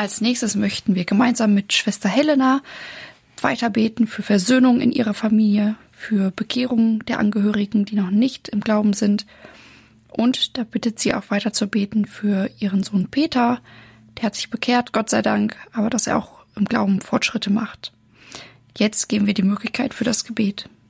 Als nächstes möchten wir gemeinsam mit Schwester Helena weiter beten für Versöhnung in ihrer Familie, für Bekehrung der Angehörigen, die noch nicht im Glauben sind. Und da bittet sie auch weiter zu beten für ihren Sohn Peter. Der hat sich bekehrt, Gott sei Dank, aber dass er auch im Glauben Fortschritte macht. Jetzt geben wir die Möglichkeit für das Gebet.